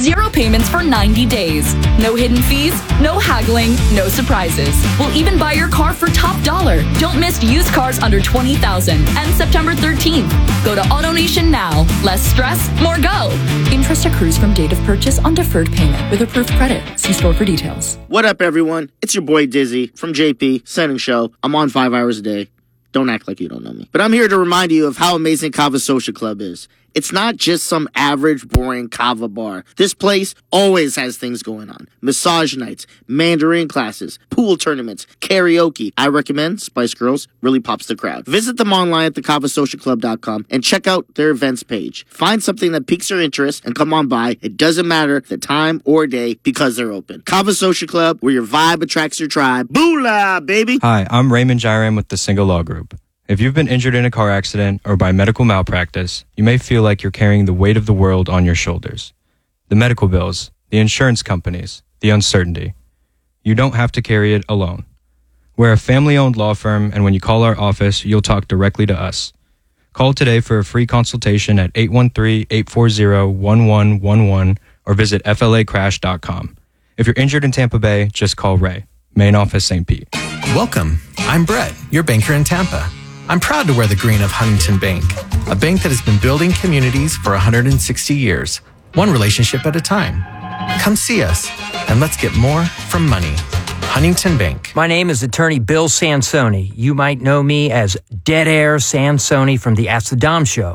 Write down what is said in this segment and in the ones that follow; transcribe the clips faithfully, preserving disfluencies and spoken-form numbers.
Zero payments for ninety days. No hidden fees, no haggling, no surprises. We'll even buy your car for top dollar. Don't miss used cars under twenty thousand dollars. And September thirteenth. Go to AutoNation now. Less stress, more go. Interest accrues from date of purchase on deferred payment with approved credit. See store for details. What up, everyone? It's your boy Dizzy from J P, Setting Show. I'm on five hours a day. Don't act like you don't know me. But I'm here to remind you of how amazing Kava Social Club is. It's not just some average, boring kava bar. This place always has things going on. Massage nights, Mandarin classes, pool tournaments, karaoke. I recommend Spice Girls. Really pops the crowd. Visit them online at the kava social club dot com and check out their events page. Find something that piques your interest and come on by. It doesn't matter the time or day because they're open. Kava Social Club, where your vibe attracts your tribe. Boolah, baby! Hi, I'm Raymond Jairam with the Single Law Group. If you've been injured in a car accident or by medical malpractice, you may feel like you're carrying the weight of the world on your shoulders. The medical bills, the insurance companies, the uncertainty. You don't have to carry it alone. We're a family-owned law firm, and when you call our office, you'll talk directly to us. Call today for a free consultation at eight one three, eight four zero, one one one one or visit F L A crash dot com. If you're injured in Tampa Bay, just call Ray, main office Saint Pete. Welcome. I'm Brett, your banker in Tampa. I'm proud to wear the green of Huntington Bank, a bank that has been building communities for one hundred sixty years, one relationship at a time. Come see us, and let's get more from money. Huntington Bank. My name is Attorney Bill Sansoni. You might know me as Dead Air Sansoni from the Ask the Dom Show.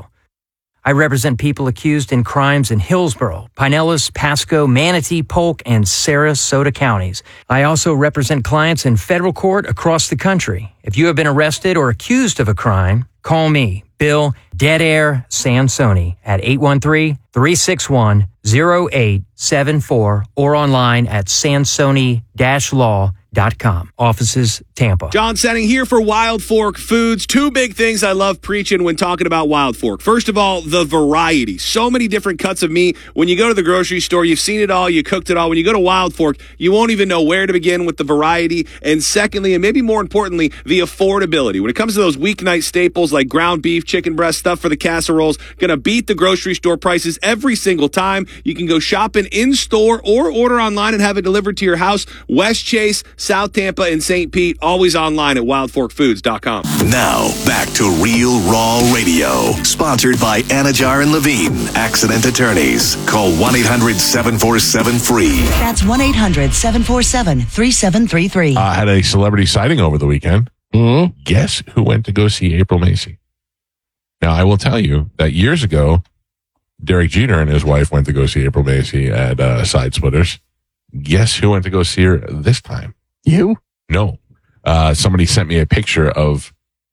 I represent people accused in crimes in Hillsborough, Pinellas, Pasco, Manatee, Polk, and Sarasota counties. I also represent clients in federal court across the country. If you have been arrested or accused of a crime, call me, Bill Dead Air Sansoni, at eight one three, three six one, zero eight seven four or online at sansoni dash law dot com. Offices, Tampa. John Setting here for Wild Fork Foods. Two big things I love preaching when talking about Wild Fork. First of all, the variety. So many different cuts of meat. When you go to the grocery store, you've seen it all, you cooked it all. When you go to Wild Fork, you won't even know where to begin with the variety. And secondly, and maybe more importantly, the affordability. When it comes to those weeknight staples like ground beef, chicken breast, stuff for the casseroles, gonna beat the grocery store prices every single time. You can go shopping in-store or order online and have it delivered to your house. West Chase, South Tampa, and Saint Pete, always online at wild fork foods dot com. Now, back to Real Raw Radio, sponsored by Anajar and Levine, Accident Attorneys. Call one eight hundred, seven four seven, free. That's one eight hundred, seven four seven, three seven three three. I uh, had a celebrity sighting over the weekend. Mm-hmm. Guess who went to go see April Macy? Now, I will tell you that years ago, Derek Jeter and his wife went to go see April Macy at uh, Side Splitters. Guess who went to go see her this time? You? No. Uh, somebody sent me a picture of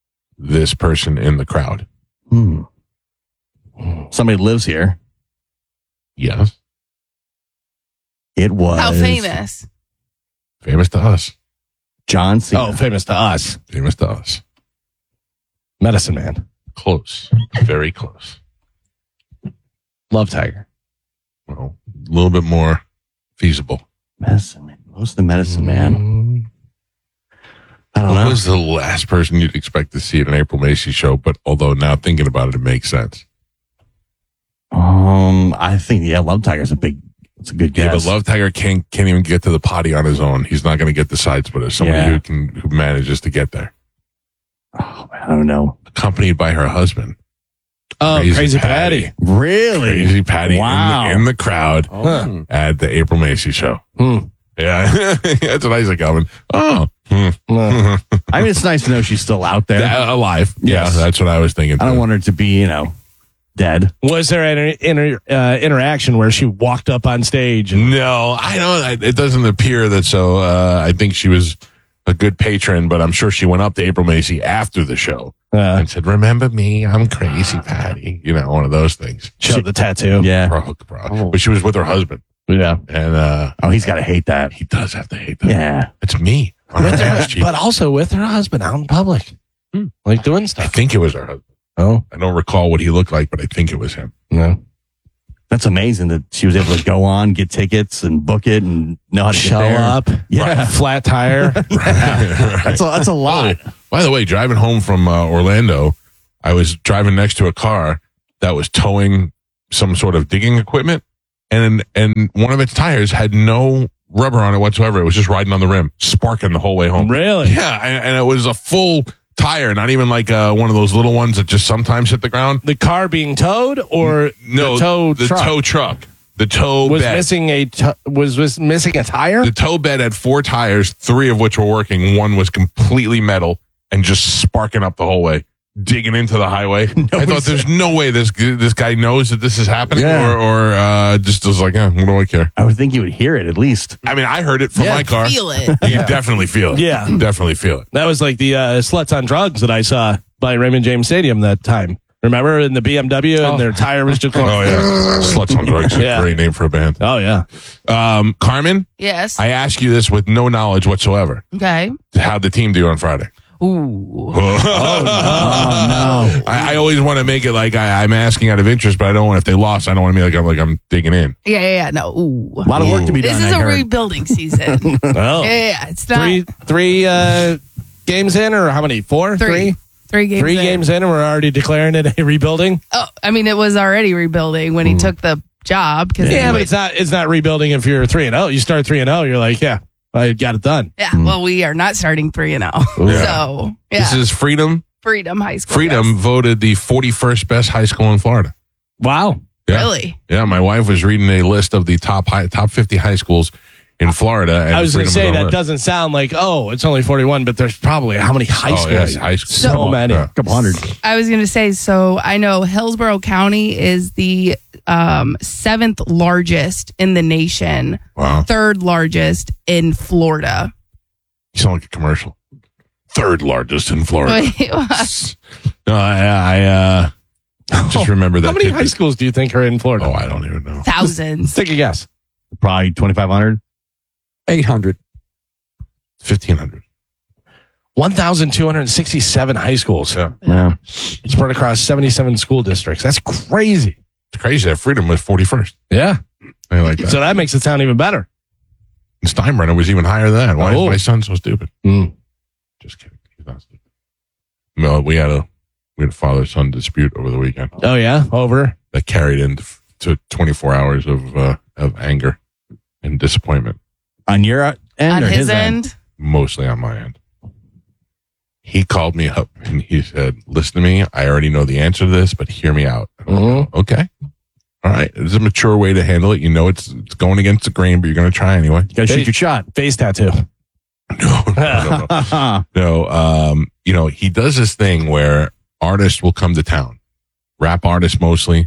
this person in the crowd. Hmm. Somebody lives here. Yes. It was. How famous? Famous to us. John Cena. Oh, famous to us. Famous to us. Medicine Man. Close. Very close. Love Tiger. Well, a little bit more feasible. Medicine Man. Who's the Medicine Man? Mm. I don't Who know. was the last person you'd expect to see at an April Macy show? But although now thinking about it, it makes sense. Um, I think, yeah, Love Tiger's a big, it's a good guess. Yeah, but Love Tiger can't, can't even get to the potty on his own. He's not going to get the side splitter. Somebody Yeah. who can, who manages to get there. Oh, man, I don't know. Accompanied by her husband. Oh, Crazy, Crazy Patty. Patty. Really? Crazy Patty Wow. in, the, in the crowd Oh. at the April Macy show. Hmm. Yeah, that's what I was coming. Oh, hmm. I mean, it's nice to know she's still out there. That- alive. Yes. Yeah, that's what I was thinking. I don't too. want her to be, you know, dead. Was there an inter, uh, interaction where she walked up on stage? And- No, I don't. It doesn't appear that so. Uh, I think she was a good patron, but I'm sure she went up to April Macy after the show Uh, and said, "Remember me? I'm Crazy Patty." You know, one of those things. showed the tattoo. Yeah. Bro, bro. But she was with her husband, Yeah. and uh, Oh, he's got to hate that. he does have to hate that. Yeah. It's me. on her ass cheek. But also with her husband out in public. Hmm. Like doing I stuff. think it was her husband. Oh, I don't recall what he looked like, but I think it was him. no. That's amazing that she was able to go on, get tickets, and book it, and know how to Show get there. up. Yeah. Flat tire. That's a, that's a lot. Oh, by the way, driving home from uh, Orlando, I was driving next to a car that was towing some sort of digging equipment, and and one of its tires had no rubber on it whatsoever. It was just riding on the rim, sparking the whole way home. Really? Yeah, and, and it was a full tire, not even like uh, one of those little ones that just sometimes hit the ground. The car being towed, or no, the tow the truck? tow truck. The tow was bed. missing a t- was was missing a tire. The tow bed had four tires, three of which were working. One was completely metal and just sparking up the whole way, digging into the highway. No, I thought there's no way this this guy knows that this is happening, Yeah. or or uh, just was like, yeah, what do I care? I would think you would hear it at least. I mean, I heard it from Yeah, my car. Feel it. You can definitely feel it. Yeah. Definitely feel it. That was like the uh, sluts on drugs that I saw by Raymond James Stadium that time. Remember in the B M W and their tire was just going. Oh yeah, Sluts on Drugs. Yeah. Great name for a band. Oh yeah. Um, Carmen, Yes. I ask you this with no knowledge whatsoever. Okay. How'd the team do on Friday? Ooh. Oh, no. I, I always want to make it like I, I'm asking out of interest, but I don't want if they lost. I don't want to be like I'm like I'm digging in. Yeah, yeah, yeah. No. Ooh. A lot of work to be This done. is I a heard. rebuilding season. yeah, Oh. yeah, yeah. It's not Three three uh, games in, or how many? Four? three. Three, Three games. Three in. games in, and we're already declaring it a rebuilding. Oh, I mean, it was already rebuilding when he took the job. Cause Yeah, he but was- it's not. It's not rebuilding if you're three and zero. You start three and zero. You're like, yeah, I got it done. yeah. Well, we are not starting three and zero. Yeah. So yeah, This is Freedom. Freedom High School. Freedom yes. voted the forty-first best high school in Florida. Wow. Yeah. Really? Yeah, my wife was reading a list of the top high, top fifty high schools in Florida. And I was going to Freedom say on the that list. doesn't sound like oh, it's only forty-one, but there's probably how many high Oh, schools? yeah, high school. So, So- many. yeah. A couple hundred. I was going to say. So I know Hillsborough County is the um, seventh largest in the nation, Wow. third largest in Florida. You sound like a commercial. Third largest in Florida. Wait, what? No, I, I uh, just remember that. How many tidbit. high schools do you think are in Florida? Oh, I don't even know. Thousands. Take a guess. Probably twenty-five hundred. eight hundred. fifteen hundred. one thousand two hundred sixty-seven high schools. Yeah. Yeah. Spread across seventy-seven school districts. That's crazy. It's crazy that Freedom was forty-first. Yeah. I like that. So that makes it sound even better. And Steinbrenner was even higher than that. Why Oh. is my son so stupid? Mm. Just kidding. He's not stupid. No, we had a we had a father-son dispute over the weekend Oh, yeah. Over. that carried into to twenty-four hours of uh, of anger and disappointment, On your end On or his, his end. mostly on my end. He called me up and he said, "Listen to me. I already know the answer to this, but hear me out." And I go, okay. All right. It's a mature way to handle it. You know it's it's going against the grain, but you're going to try anyway. You gotta shoot your shot. Face tattoo. No, no, no, no. No, um, you know, he does this thing where artists will come to town, rap artists mostly,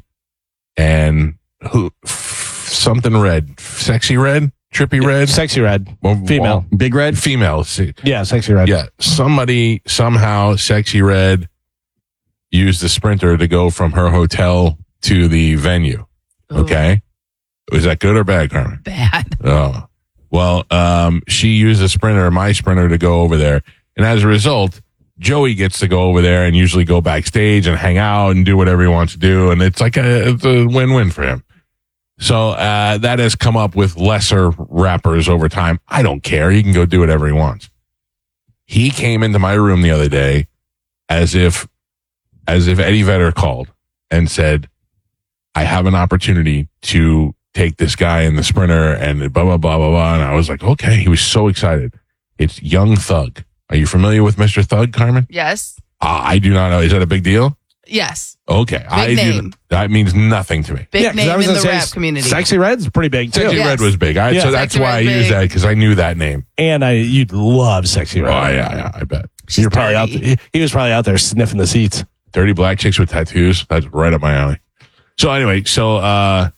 and who f- something red, sexy red, trippy red, Sexy red. well, Female. well, Big Red? female. See, Yeah, sexy red. yeah, somebody somehow sexy red used the Sprinter to go from her hotel to the venue. Ooh, Okay, was that good or bad, Carmen? Bad. Oh, well, um, she used a Sprinter, my Sprinter, to go over there. And as a result, Joey gets to go over there and usually go backstage and hang out and do whatever he wants to do. And it's like a, it's a win-win for him. So, uh, that has come up with lesser rappers over time. I don't care. He can go do whatever he wants. He came into my room the other day as if, as if Eddie Vedder called and said, I have an opportunity to take this guy in the Sprinter and blah, blah, blah, blah, blah. And I was like, okay. He was so excited. It's Young Thug. Are you familiar with Mister Thug, Carmen? Yes. Uh, I do not know. Is that a big deal? Yes. Okay. I name. do. That means nothing to me. Big Yeah, 'cause I name was in gonna the say rap s- community. Sexy red's pretty big too. Sexy Yes. Red was big. I, Yeah. So that's Sexy why I Red used big. that because I knew that name. And I, you'd love sexy Oh, red. yeah, yeah, I bet. She's You're probably out. dirty. He, he was probably out there sniffing the seats. Dirty black chicks with tattoos. That's right up my alley. So anyway, so, uh,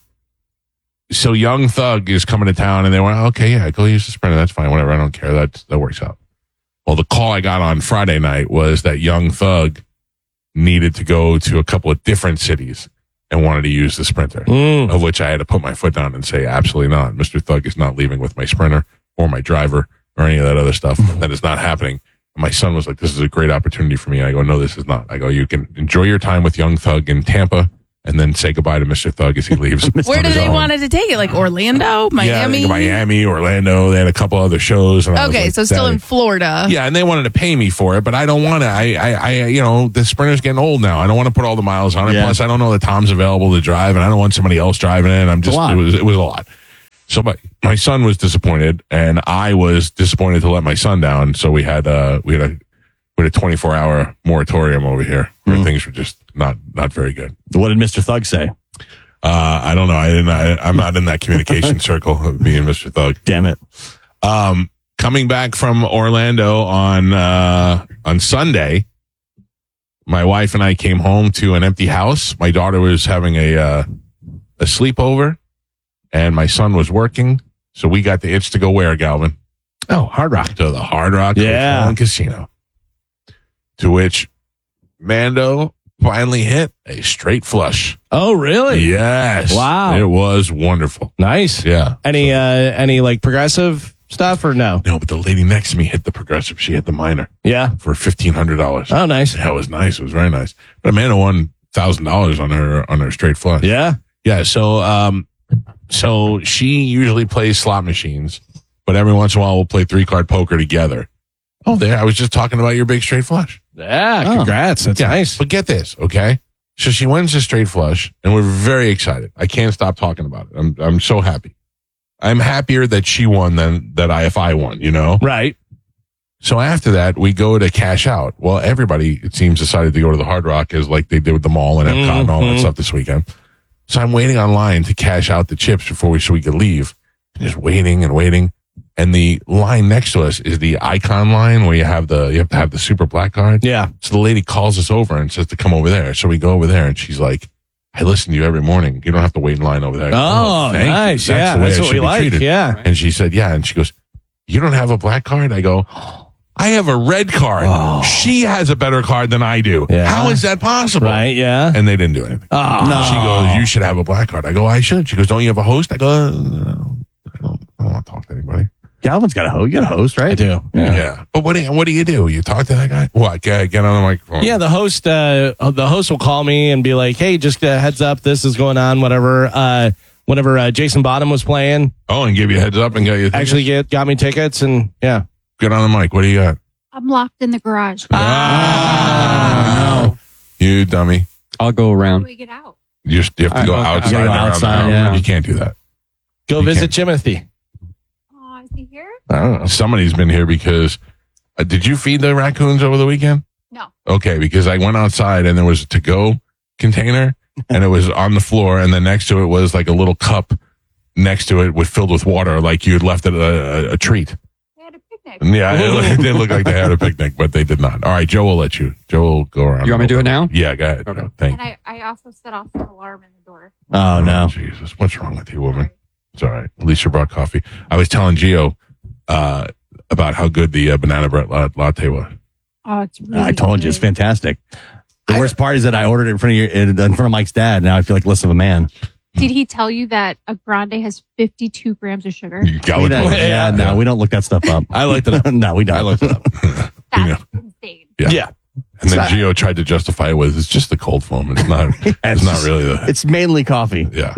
so Young Thug is coming to town and they went, okay, yeah, go use the Sprinter. That's fine. Whatever. I don't care. That, that works out. Well, the call I got on Friday night was that Young Thug needed to go to a couple of different cities and wanted to use the Sprinter, Mm. of which I had to put my foot down and say, absolutely not. Mister Thug is not leaving with my Sprinter or my driver or any of that other stuff. That is not happening. And my son was like, this is a great opportunity for me. I go, no, this is not. I go, you can enjoy your time with Young Thug in Tampa and then say goodbye to Mister Thug as he leaves. Where did they wanted to take it? Like Orlando, Miami? Yeah, Miami, Orlando. They had a couple other shows. And I was Okay, like, so still "Daddy." in Florida. Yeah, and they wanted to pay me for it, but I don't want to. I, I, I, you know, the Sprinter's getting old now. I don't want to put all the miles on it. Yeah. Plus, I don't know that Tom's available to drive, and I don't want somebody else driving it. I'm just, a lot. it was, it was a lot. So my, my son was disappointed, and I was disappointed to let my son down. So we had, uh, we had a, we had a twenty-four hour moratorium over here where Mm. things were just not, not very good. What did Mister Thug say? Uh, I don't know. I didn't. I, I'm not in that communication circle of me and Mister Thug. Damn it. Um, coming back from Orlando on uh, on Sunday, my wife and I came home to an empty house. My daughter was having a uh, a sleepover, and my son was working. So we got the itch to go where, Galvin? Oh, Hard Rock. To the Hard Rock Yeah. Hotel and Casino. To which Mando finally hit a straight flush. Oh, really? Yes. Wow. It was wonderful. Nice. Yeah. Any uh any like progressive stuff or no? No, but the lady next to me hit the progressive. She hit the minor Yeah. for fifteen hundred dollars. Oh, nice. That was nice. It was very nice. But Amanda won thousand dollars on her on her straight flush. Yeah. Yeah. So um, so she usually plays slot machines, but every once in a while we'll play three card poker together. Oh, there! I was just talking about your big straight flush. Yeah. Oh. Congrats. That's Yeah, nice. But get this, okay? So she wins the straight flush, and we're very excited. I can't stop talking about it. I'm I'm so happy. I'm happier that she won than that I if I won. You know. Right. So after that, we go to cash out. Well, everybody, it seems, decided to go to the Hard Rock as like they did with the mall and Epcot and all that Mhm. stuff this weekend. So I'm waiting online to cash out the chips before we so we could leave. Just waiting and waiting. And the line next to us is the icon line where you have the you have to have the super black card. Yeah. So the lady calls us over and says to come over there. So we go over there and she's like, I listen to you every morning. You don't have to wait in line over there. Oh, thank you. nice. That's Yeah. the way That's I what should we be like. treated. Yeah. And she said, yeah. And she goes, you don't have a black card? I go, I have a red card. Oh. She has a better card than I do. Yeah. How is that possible? Right. Yeah. And they didn't do anything. Oh. No. She goes, you should have a black card. I go, I should. She goes, don't you have a host? I go, uh, no, I don't, I don't want to talk to anybody. Galvin's got a host. You got a host, right? I do. Yeah. Yeah. But what do you, what do you do? You talk to that guy? What? Get, get on the microphone. Yeah, the host, uh, the host will call me and be like, "Hey, just a heads up, this is going on." Whatever. Uh, whenever uh, Jason Bottom was playing, Oh, and give you a heads up and get you actually get got me tickets, and yeah, get on the mic. What do you got? I'm locked in the garage. Ah, no. You dummy. I'll go How do around. we get out? You just you have to All go right, okay. outside. You gotta go around the outside, house. yeah. You can't do that. go You visit can't. Timothy. Oh, is he here? I don't know. Somebody's been here because uh, did you feed the raccoons over the weekend? No. Okay, because I went outside and there was a to-go container and it was on the floor, and then next to it was like a little cup next to it with filled with water, like you had left it a, a, a treat. They had a picnic. Yeah, it, it did look like they had a picnic, but they did not. All right, Joe will let you. Joe will go around. You want me to do it now? Yeah, go ahead. Okay. Joe. Thank And you. I, I also set off the alarm in the door. Oh, no. Jesus, what's wrong with you, woman? It's all right. At least you brought coffee. I was telling Gio uh, about how good the uh, banana bread la- latte was. Oh, it's really I told you, it's good. fantastic. The worst part is that I ordered it in front of your, in front of Mike's dad. Now I feel like less of a man. Did he tell you that a grande has fifty-two grams of sugar? You got We it. don't- yeah, no, we don't look that stuff up. I looked it up. no, we don't. I looked it up. That's Yeah. insane. Yeah. Yeah. And then Gio tried to justify it with it's just the cold foam. It's not. It's not really the. It's mainly coffee. Yeah.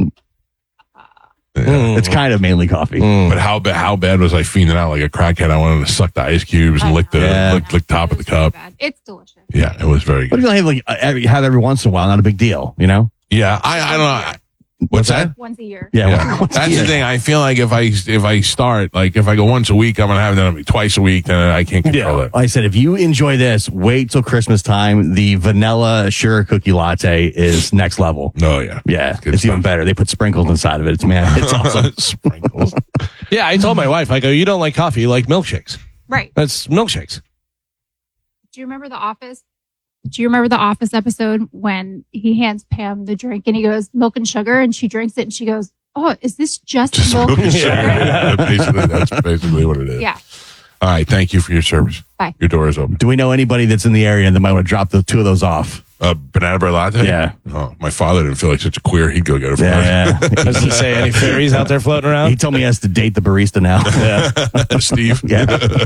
Mm. It's kind of mainly coffee. Mm. But how bad? How bad was I fiending out like a crackhead? I wanted to suck the ice cubes and lick the Yeah. lick, lick top of the cup. Bad. It's delicious. Yeah, it was very But good. if you have like uh, every, have every once in a while, not a big deal, you know? Yeah, I I don't know. I- What's that? Once a year. Yeah. Yeah. once a That's year. the thing. I feel like if I if I start like if I go once a week, I'm gonna have it twice a week. Then I can't control Yeah. it. Like I said, if you enjoy this, wait till Christmas time. The vanilla sugar cookie latte is next level. No, yeah, Yeah, good it's stuff. even better. They put sprinkles inside of it. It's man, it's awesome. Sprinkles. Yeah, I told my wife, I go, you don't like coffee, you like milkshakes. Right. That's milkshakes. Do you remember The Office? Do you remember the Office episode when he hands Pam the drink and he goes, milk and sugar, and she drinks it and she goes, oh, is this just, Just milk and sugar? yeah, basically, that's basically what it is. Yeah. All right. Thank you for your service. Bye. Your door is open. Do we know anybody that's in the area that might want to drop the two of those off? A banana bread latte? Yeah. Oh, my father didn't feel like such a queer. He'd go get it for Yeah, me. yeah. Does he say any fairies out there floating around? He told me he has to date the barista now. Yeah. Steve. Yeah.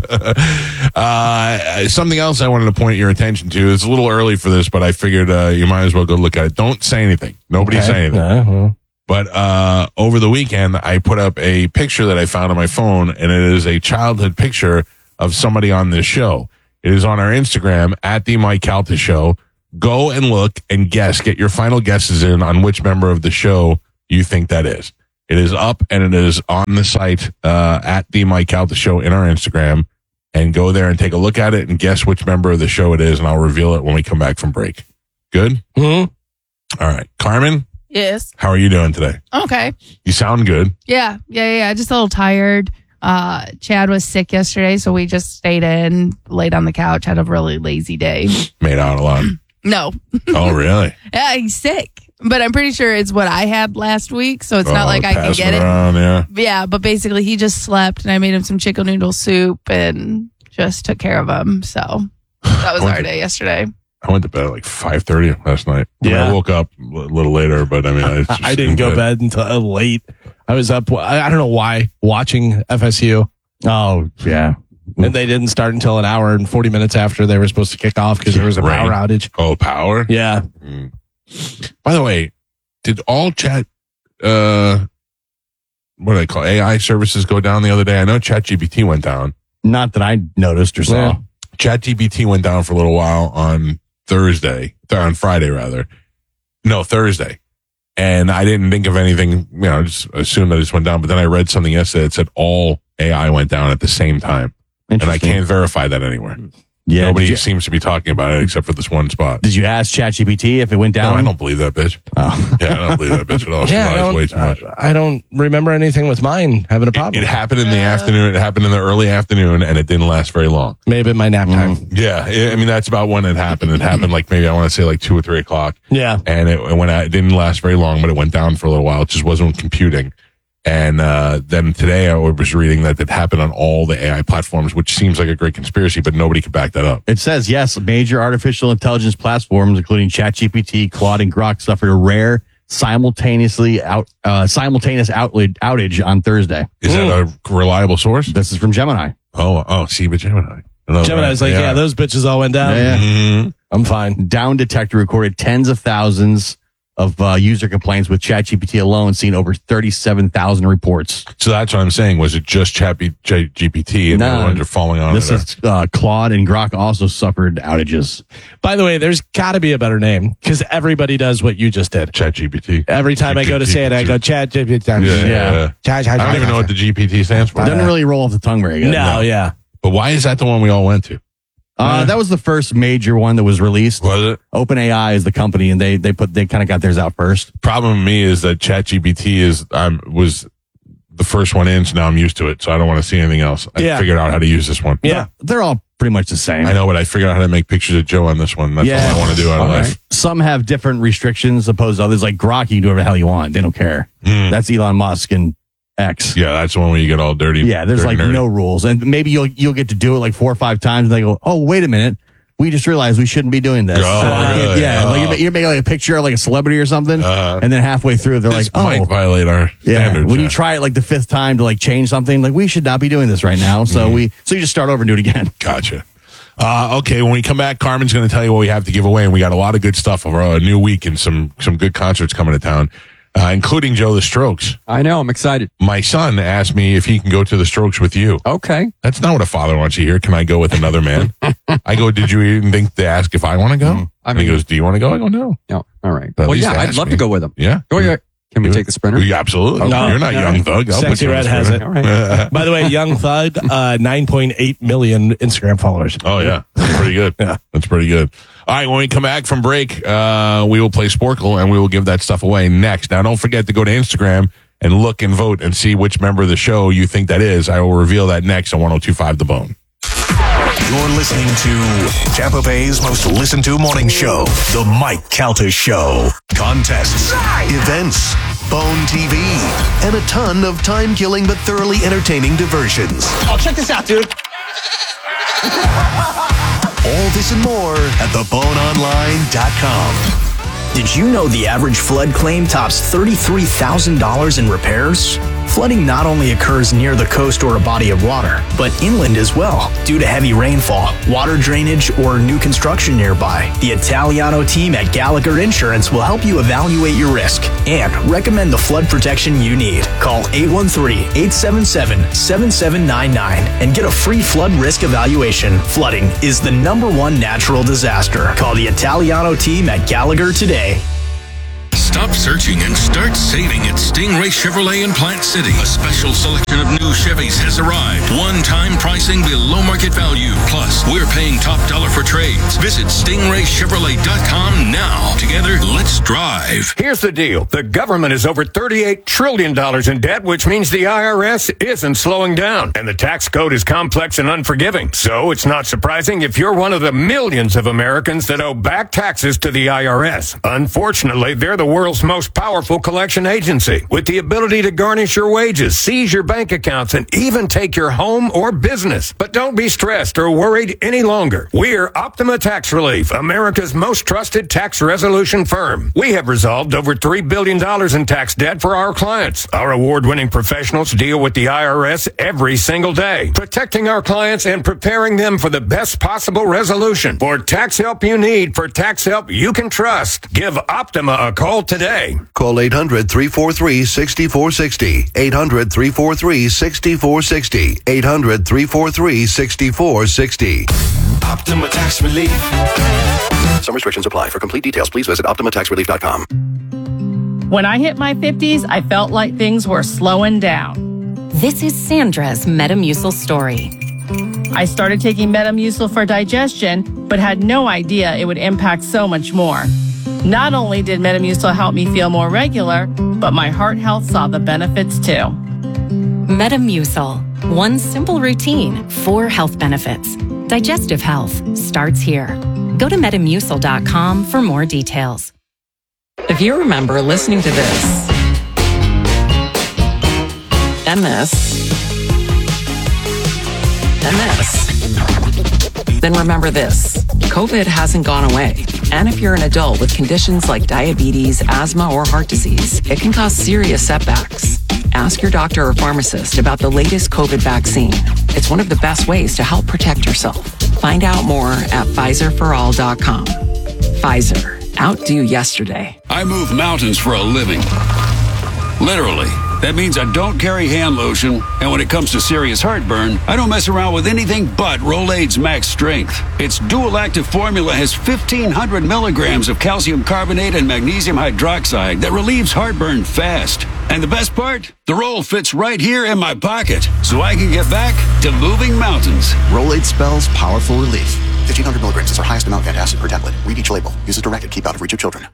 uh, something else I wanted to point your attention to. It's a little early for this, but I figured uh, you might as well go look at it. Don't say anything. Nobody Okay. say anything. Uh, well, But uh, over the weekend, I put up a picture that I found on my phone, and it is a childhood picture of somebody on this show. It is on our Instagram, at the Mike Calta Show. Go and look and guess. Get your final guesses in on which member of the show you think that is. It is up, and it is on the site uh, at the Mike Calta Show in our Instagram. And go there and take a look at it and guess which member of the show it is, and I'll reveal it when we come back from break. Good? mm-hmm. All right. Carmen, Yes. how are you doing today? Okay. You sound good. Yeah. Yeah. Yeah. Just a little tired. Uh, Chad was sick yesterday, so we just stayed in, laid on the couch, had a really lazy day. Made out a lot. No. Oh, really? Yeah, he's sick. But I'm pretty sure it's what I had last week, so it's not Oh, like I can passing get it. around, yeah. Yeah, but basically he just slept and I made him some chicken noodle soup and just took care of him. So that was Went our to- day yesterday. I went to bed at like five thirty last night. I mean, Yeah. I woke up a little later, but I mean, I, just I didn't go to bed until late. I was up, I I don't know why, watching F S U. Oh, yeah. And they didn't start until an hour and forty minutes after they were supposed to kick off because there was a Rain. power outage. Oh, power? Yeah. Mm. By the way, did all chat, uh, what do I call it? A I services go down the other day? I know ChatGPT went down. Not that I noticed or saw. Yeah. ChatGPT went down for a little while on Thursday, th- on Friday rather. No, Thursday. And I didn't think of anything, you know, just assumed that it just went down. But then I read something yesterday that said all A I went down at the same time. And I Interesting. can't verify that anywhere. Yeah. Nobody Did you, seems to be talking about it except for this one spot. did you ask ChatGPT if it went No, down? I don't believe that bitch. Oh. Yeah, I don't believe that bitch at all. She Yeah, I lies way don't, too much. I, I don't remember anything with mine having a It, problem. it happened in the afternoon. It happened in the early afternoon, and it didn't last very long. Maybe my nap time. Yeah, I I mean that's about when it happened. It happened like maybe I want to say like two or three o'clock, Yeah. and it, it went. out- It didn't last very long, but it went down for a little while. It just wasn't computing. And uh, then today I was reading that it happened on all the A I platforms, which seems like a great conspiracy, but nobody could back that up. It says, yes, major artificial intelligence platforms, including ChatGPT, Claude, and Grok, suffered a rare simultaneously out uh, simultaneous outage, outage on Thursday. Is that a reliable source? This is from Gemini. Oh, oh, see, but Gemini. Another Gemini's one. like, yeah. those bitches all went down. Yeah, yeah. Mhm. I'm fine. Down Detector recorded tens of thousands of uh, user complaints, with ChatGPT alone seeing over thirty-seven thousand reports. So that's what I'm saying. Was it just Chat G P T and the No. other ones are falling on This it? is uh, Claude and Grok also suffered outages. By the way, there's got to be a better name because everybody does what you just did. Chat G P T. Every time I go to say it, I go chat G P T. Yeah, yeah. Yeah. Chat, chat, I don't even know what the G P T stands for. It doesn't really roll off the tongue very good. No, yeah. But why is that the one we all went to? Uh, that was the first major one that was released. Was it? OpenAI is the company, and they they put they kind of got theirs out first. Problem with me is that Chat G P T is um, was the first one in, so now I'm used to it. So I don't want to see anything else. I Yeah. figured out how to use this one. Yeah. They're all pretty much the same. I know, but I figured out how to make pictures of Joe on this one. That's Yeah. all I want to do out of All life. right. Some have different restrictions opposed to others. Like Grok, you can do whatever the hell you want. They don't care. Mm. That's Elon Musk and X. Yeah, that's the one where you get all dirty. Yeah, there's dirty, like nerdy. no rules, and maybe you'll you'll get to do it like four or five times, and they go, "Oh, wait a minute, we just realized we shouldn't be doing this." Oh, So, like, really? yeah, Oh. like you're, ma- you're making like a picture of like a celebrity or something, Uh, and then halfway through they're this like, might "Oh, violate our yeah." standards. When you yeah. try it like the fifth time to like change something, like we should not be doing this right now. So Mm-hmm. we so you just start over and do it again. Gotcha. Uh, okay, when we come back, Carmen's going to tell you what we have to give away, and we got a lot of good stuff over a new week and some some good concerts coming to town, uh, including Joe the Strokes. I know. I'm excited. My son asked me if he can go to the Strokes with you. Okay. That's not what a father wants to hear. Can I go with another man? I go, did you even think to ask if I want to go? Mm, I and he mean- goes, do you want to go? I go, no. No. All right. But at Well, least yeah, I'd ask love me. to go with him. Yeah. Oh, yeah. Can we take the sprinter? Yeah, absolutely. No. You're not No. young thug. I'll put Sexy you on Red the has sprinter. it. All right. By the way, Young Thug, uh, nine point eight million Instagram followers. Oh, yeah. That's pretty good. Yeah. That's pretty good. All right. When we come back from break, uh, we will play Sporkle and we will give that stuff away next. Now, don't forget to go to Instagram and look and vote and see which member of the show you think that is. I will reveal that next on one oh two point five The Bone. You're listening to Tampa Bay's most listened to morning show, The Mike Calta Show. Contests, events, Bone T V, and a ton of time-killing but thoroughly entertaining diversions. Oh, check this out, dude. All this and more at the bone online dot com. Did you know the average flood claim tops thirty-three thousand dollars in repairs? Flooding not only occurs near the coast or a body of water, but inland as well, due to heavy rainfall, water drainage, or new construction nearby. The Italiano team at Gallagher Insurance will help you evaluate your risk and recommend the flood protection you need. Call eight one three, eight seven seven, seven seven nine nine and get a free flood risk evaluation. Flooding is the number one natural disaster. Call the Italiano team at Gallagher today. Stop searching and start saving at Stingray Chevrolet in Plant City. A special selection of new Chevys has arrived. One-time pricing below market value. Plus, we're paying top dollar for trades. Visit stingray chevrolet dot com now. Together, let's drive. Here's the deal. The government is over thirty-eight trillion dollars in debt, which means the I R S isn't slowing down. And the tax code is complex and unforgiving. So it's not surprising if you're one of the millions of Americans that owe back taxes to the I R S. Unfortunately, they're the world's most powerful collection agency, with the ability to garnish your wages, seize your bank accounts, and even take your home or business. But don't be stressed or worried any longer. We're Optima Tax Relief, America's most trusted tax resolution firm. We have resolved over three billion dollars in tax debt for our clients. Our award-winning professionals deal with the I R S every single day, protecting our clients and preparing them for the best possible resolution. For tax help you need, for tax help you can trust, give Optima a call today. Call eight hundred, three four three, six four six zero. eight hundred, three four three, six four six zero. eight hundred, three four three, six four six zero. Optima Tax Relief. Some restrictions apply. For complete details, please visit optima tax relief dot com. When I hit my fifties, I felt like things were slowing down. This is Sandra's Metamucil story. I started taking Metamucil for digestion, but had no idea it would impact so much more. Not only did Metamucil help me feel more regular, but my heart health saw the benefits too. Metamucil. One simple routine, four health benefits. Digestive health starts here. Go to metamucil dot com for more details. If you remember listening to this, and this, and this, then remember this. COVID hasn't gone away. And if you're an adult with conditions like diabetes, asthma, or heart disease, it can cause serious setbacks. Ask your doctor or pharmacist about the latest COVID vaccine. It's one of the best ways to help protect yourself. Find out more at Pfizer for all dot com. Pfizer. Outdo yesterday. I move mountains for a living. Literally. That means I don't carry hand lotion, and when it comes to serious heartburn, I don't mess around with anything but Rolaids Max Strength. Its dual-active formula has fifteen hundred milligrams of calcium carbonate and magnesium hydroxide that relieves heartburn fast. And the best part? The roll fits right here in my pocket, so I can get back to moving mountains. Rolaids spells powerful relief. fifteen hundred milligrams is our highest amount of antacid per tablet. Read each label. Use as directed. Keep out of reach of children.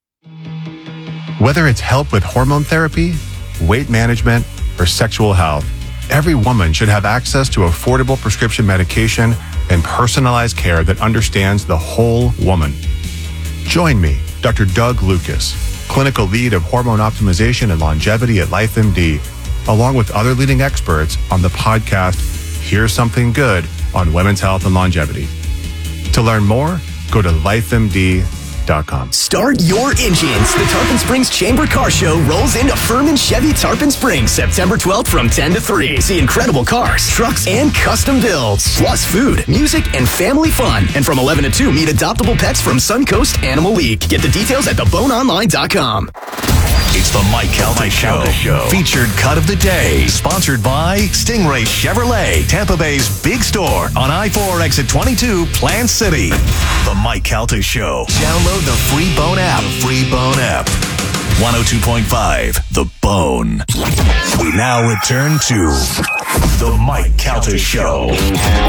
Whether it's help with hormone therapy, weight management, or sexual health, every woman should have access to affordable prescription medication and personalized care that understands the whole woman. Join me, Doctor Doug Lucas, clinical lead of hormone optimization and longevity at LifeMD, along with other leading experts on the podcast, Here's Something Good on Women's Health and Longevity. To learn more, go to life M D dot com. Start your engines. The Tarpon Springs Chamber Car Show rolls into Furman Chevy Tarpon Springs September twelfth from ten to three. See incredible cars, trucks, and custom builds, plus food, music, and family fun. And from eleven to two, meet adoptable pets from Suncoast Animal League. Get the details at the bone online dot com. It's the Mike Calta Show. Show. Featured cut of the day. Sponsored by Stingray Chevrolet, Tampa Bay's big store on I four exit twenty-two, Plant City. The Mike Calta Show. Download the free Bone app. Free Bone app. one oh two point five, The Bone. We now return to the Mike Calta Show.